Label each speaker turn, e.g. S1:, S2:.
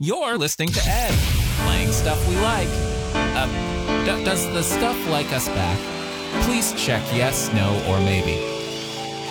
S1: You're listening to Ed, playing stuff we like. Does the stuff like us back? Please check yes, no, or maybe.